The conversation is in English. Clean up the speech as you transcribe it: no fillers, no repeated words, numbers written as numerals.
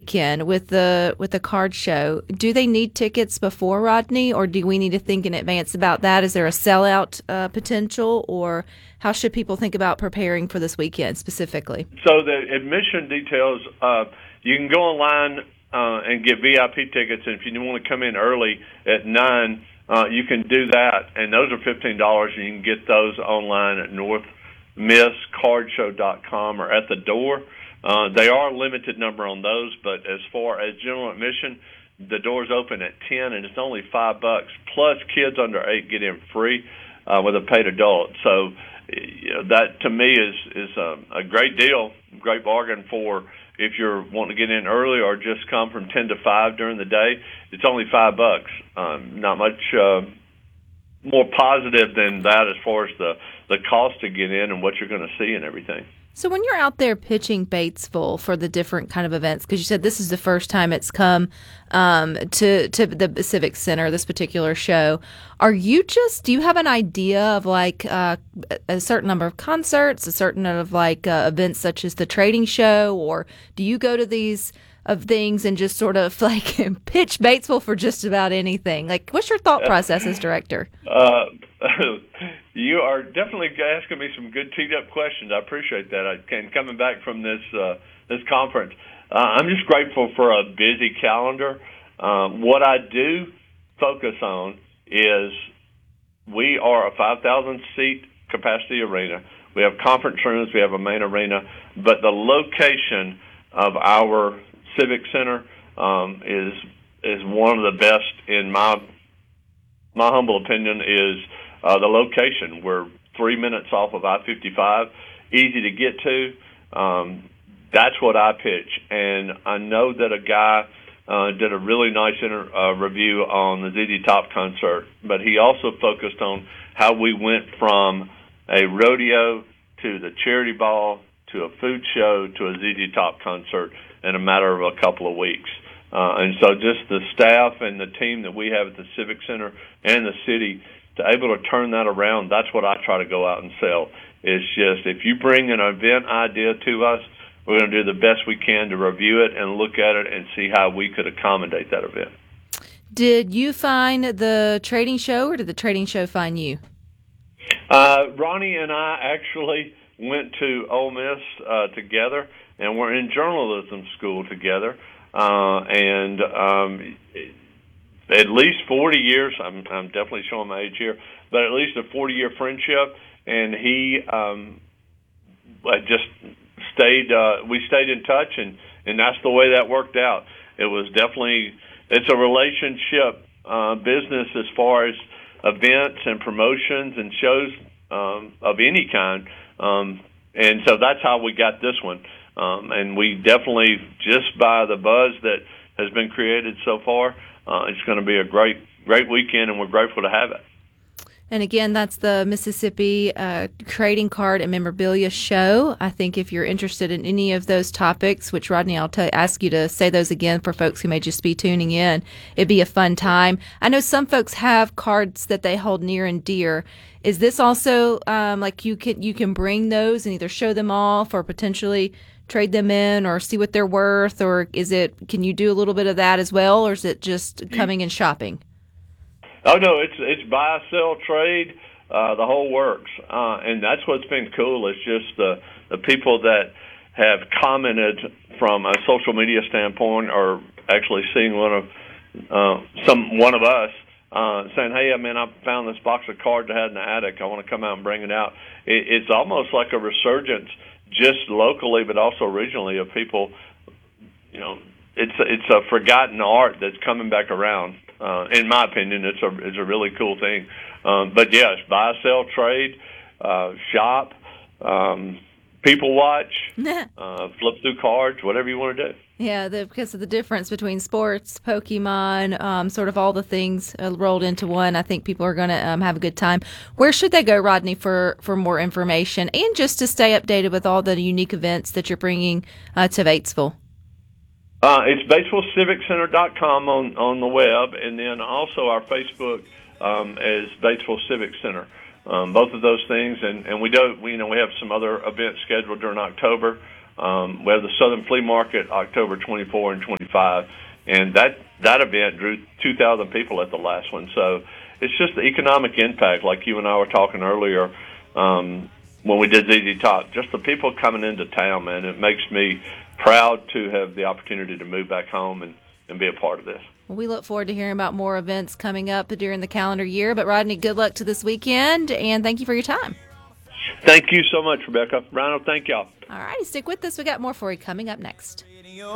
weekend with the card show, do they need tickets before, Rodney, or do we need to think in advance about that? Is there a sellout potential, or how should people think about preparing for this weekend specifically? So the admission details, you can go online and get VIP tickets, and if you want to come in early at 9, you can do that, and those are $15, and you can get those online at northmisscardshow.com or at the door. They are a limited number on those, but as far as general admission, the doors open at 10, and it's only $5. Plus, kids under 8 get in free with a paid adult. So, that to me is a great deal, great bargain for if you're wanting to get in early or just come from 10 to 5 during the day. It's only $5. Not much more positive than that as far as the cost to get in and what you're going to see and everything. So when you're out there pitching Batesville for the different kind of events, because you said this is the first time it's come to the Civic Center, this particular show, do you have an idea of like a certain number of concerts, a certain number of like events such as the trading show, or do you go to these of things and just sort of like pitch Batesville for just about anything? Like, what's your thought process as director? You are definitely asking me some good teed-up questions. I appreciate that. Coming back from this conference, I'm just grateful for a busy calendar. What I do focus on is we are a 5,000-seat capacity arena. We have conference rooms. We have a main arena. But the location of our Civic Center is one of the best, in my humble opinion, is the location. We're 3 minutes off of I-55, easy to get to. That's what I pitch. And I know that a guy did a really nice review on the ZZ Top concert, but he also focused on how we went from a rodeo to the charity ball to a food show to a ZZ Top concert in a matter of a couple of weeks. And so just the staff and the team that we have at the Civic Center and the city to able to turn that around, that's what I try to go out and sell. It's just if you bring an event idea to us, we're going to do the best we can to review it and look at it and see how we could accommodate that event. Did you find the trading show, or did the trading show find you? Ronnie and I actually went to Ole Miss together, and we're in journalism school together. And at least 40 years, I'm definitely showing my age here, but at least a 40-year friendship, and he just we stayed in touch, and that's the way that worked out. It was definitely, it's a relationship business as far as events and promotions and shows of any kind, and so that's how we got this one. And we definitely, just by the buzz that has been created so far, it's going to be a great weekend, and we're grateful to have it. And again, that's the Mississippi Trading Card and Memorabilia Show. I think if you're interested in any of those topics, which, Rodney, I'll ask you to say those again for folks who may just be tuning in, it'd be a fun time. I know some folks have cards that they hold near and dear. Is this also like you can bring those and either show them off or potentially trade them in or see what they're worth, or can you do a little bit of that as well, or is it just coming and shopping? Oh no, it's buy, sell, trade, the whole works, and that's what's been cool. It's just the people that have commented from a social media standpoint, or actually seeing one of us saying, "Hey, man, I found this box of cards I had in the attic. I want to come out and bring it out." It's almost like a resurgence, just locally, but also regionally, of people. It's a forgotten art that's coming back around. In my opinion, it's a really cool thing. But yes, buy, sell, trade, shop, people watch, flip through cards, whatever you want to do. Yeah, because of the difference between sports, Pokemon, sort of all the things rolled into one. I think people are going to have a good time. Where should they go, Rodney, for more information and just to stay updated with all the unique events that you're bringing to Batesville? It's BatesvilleCivicCenter.com on the web, and then also our Facebook is Batesville Civic Center. Both of those things, and we have some other events scheduled during October We have the Southern Flea Market October 24 and 25, and that event drew 2,000 people at the last one. So it's just the economic impact, like you and I were talking earlier when we did ZZ Top. Just the people coming into town, man. It makes me proud to have the opportunity to move back home and be a part of this. Well, we look forward to hearing about more events coming up during the calendar year. But Rodney, good luck to this weekend, and thank you for your time. Thank you so much, Rebecca. Rhino, thank y'all. All right, stick with us. We got more for you coming up next.